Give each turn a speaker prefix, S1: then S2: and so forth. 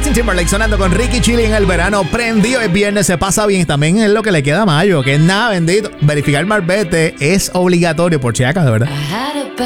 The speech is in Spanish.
S1: Justin Timberlake sonando con Ricky Chili en el verano. Prendido el viernes, se pasa bien. También es lo que le queda a mayo, que es nada bendito. Verificar marbete es obligatorio por si acaso, de verdad.